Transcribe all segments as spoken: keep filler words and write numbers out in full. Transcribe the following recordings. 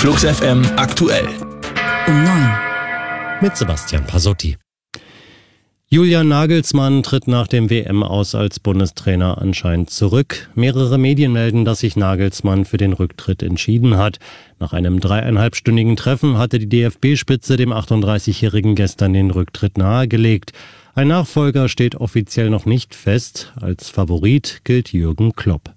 Flux F M aktuell. Um neun. Mit Sebastian Pasotti. Julian Nagelsmann tritt nach dem W M-Aus als Bundestrainer anscheinend zurück. Mehrere Medien melden, dass sich Nagelsmann für den Rücktritt entschieden hat. Nach einem dreieinhalbstündigen Treffen hatte die D F B-Spitze dem achtunddreißigjährigen gestern den Rücktritt nahegelegt. Ein Nachfolger steht offiziell noch nicht fest. Als Favorit gilt Jürgen Klopp.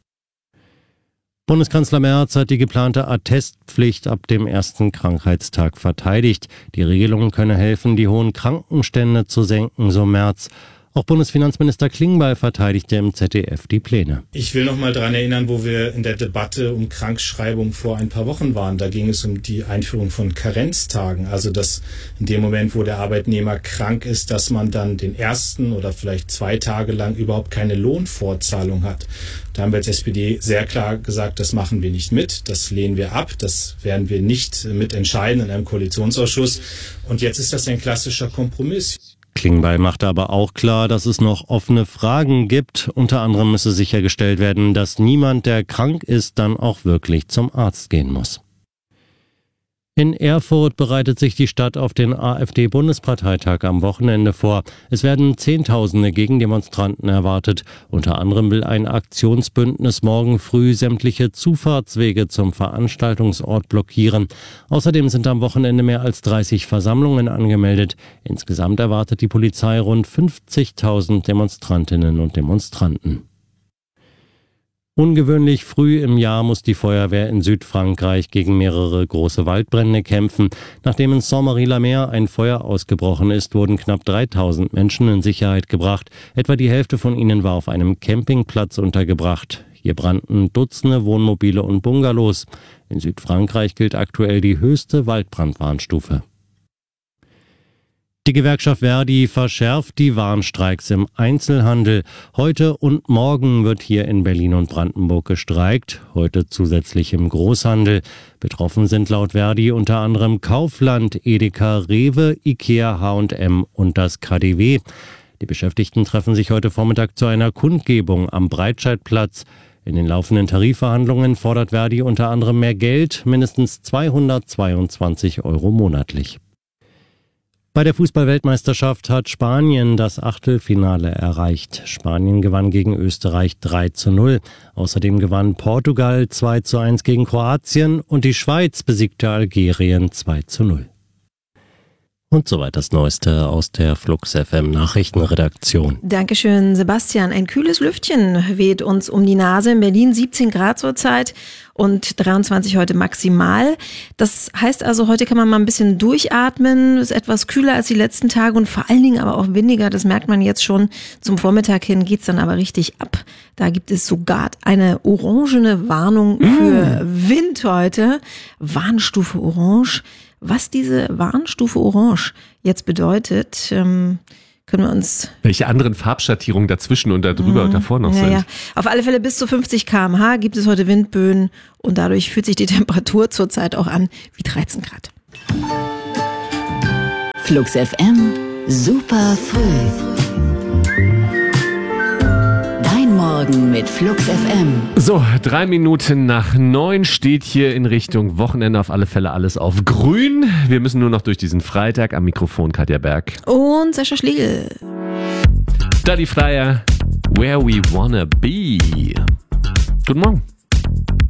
Bundeskanzler Merz hat die geplante Attestpflicht ab dem ersten Krankheitstag verteidigt. Die Regelung könne helfen, die hohen Krankenstände zu senken, so Merz. Auch Bundesfinanzminister Klingbeil verteidigte im Z D F die Pläne. Ich will noch mal daran erinnern, wo wir in der Debatte um Krankschreibung vor ein paar Wochen waren. Da ging es um die Einführung von Karenztagen. Also dass in dem Moment, wo der Arbeitnehmer krank ist, dass man dann den ersten oder vielleicht zwei Tage lang überhaupt keine Lohnfortzahlung hat. Da haben wir als S P D sehr klar gesagt, das machen wir nicht mit, das lehnen wir ab, das werden wir nicht mitentscheiden in einem Koalitionsausschuss. Und jetzt ist das ein klassischer Kompromiss. Klingbeil machte aber auch klar, dass es noch offene Fragen gibt. Unter anderem müsse sichergestellt werden, dass niemand, der krank ist, dann auch wirklich zum Arzt gehen muss. In Erfurt bereitet sich die Stadt auf den AfD-Bundesparteitag am Wochenende vor. Es werden Zehntausende Gegendemonstranten erwartet. Unter anderem will ein Aktionsbündnis morgen früh sämtliche Zufahrtswege zum Veranstaltungsort blockieren. Außerdem sind am Wochenende mehr als dreißig Versammlungen angemeldet. Insgesamt erwartet die Polizei rund fünfzigtausend Demonstrantinnen und Demonstranten. Ungewöhnlich früh im Jahr muss die Feuerwehr in Südfrankreich gegen mehrere große Waldbrände kämpfen. Nachdem in Saint-Marie-la-Mer ein Feuer ausgebrochen ist, wurden knapp dreitausend Menschen in Sicherheit gebracht. Etwa die Hälfte von ihnen war auf einem Campingplatz untergebracht. Hier brannten Dutzende Wohnmobile und Bungalows. In Südfrankreich gilt aktuell die höchste Waldbrandwarnstufe. Die Gewerkschaft Verdi verschärft die Warnstreiks im Einzelhandel. Heute und morgen wird hier in Berlin und Brandenburg gestreikt, heute zusätzlich im Großhandel. Betroffen sind laut Verdi unter anderem Kaufland, Edeka, Rewe, Ikea, H und M und das K D W. Die Beschäftigten treffen sich heute Vormittag zu einer Kundgebung am Breitscheidplatz. In den laufenden Tarifverhandlungen fordert Verdi unter anderem mehr Geld, mindestens zweihundertzweiundzwanzig Euro monatlich. Bei der Fußball-Weltmeisterschaft hat Spanien das Achtelfinale erreicht. Spanien gewann gegen Österreich drei zu null. Außerdem gewann Portugal zwei zu eins gegen Kroatien und die Schweiz besiegte Algerien zwei zu null. Und soweit das Neueste aus der Flux F M Nachrichtenredaktion. Dankeschön, Sebastian. Ein kühles Lüftchen weht uns um die Nase. In Berlin siebzehn Grad zurzeit und dreiundzwanzig heute maximal. Das heißt also, heute kann man mal ein bisschen durchatmen. Es ist etwas kühler als die letzten Tage und vor allen Dingen aber auch windiger. Das merkt man jetzt schon. Zum Vormittag hin geht's dann aber richtig ab. Da gibt es sogar eine orangene Warnung für mm. Wind heute. Warnstufe Orange. Was diese Warnstufe Orange jetzt bedeutet, ähm, können wir uns... Welche anderen Farbschattierungen dazwischen und da drüber und davor noch ja, sind. Ja. Auf alle Fälle bis zu fünfzig Kilometer pro Stunde gibt es heute Windböen und dadurch fühlt sich die Temperatur zurzeit auch an wie dreizehn Grad. Flux F M, super früh. Morgen mit Flux F M. So, drei Minuten nach neun steht hier in Richtung Wochenende auf alle Fälle alles auf grün. Wir müssen nur noch durch diesen Freitag. Am Mikrofon Katja Berg. Und Sascha Schlegel. Daddy Flyer, Where We Wanna Be. Guten Morgen.